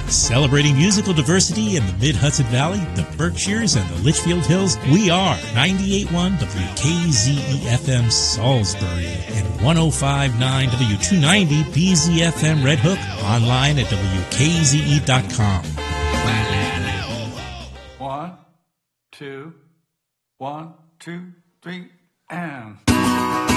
Celebrating musical diversity in the Mid-Hudson Valley, the Berkshires, and the Litchfield Hills, we are 98.1 WKZE-FM Salisbury and 105.9 W290 BZFM Red Hook, online at WKZE.com. 1, 2, 1, 2, 3, and...